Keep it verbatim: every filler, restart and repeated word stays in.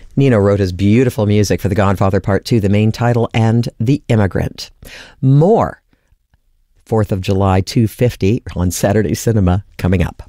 Nino wrote his beautiful music for The Godfather Part two, the main title, and The Immigrant. More fourth of July two fifty on Saturday Cinema coming up.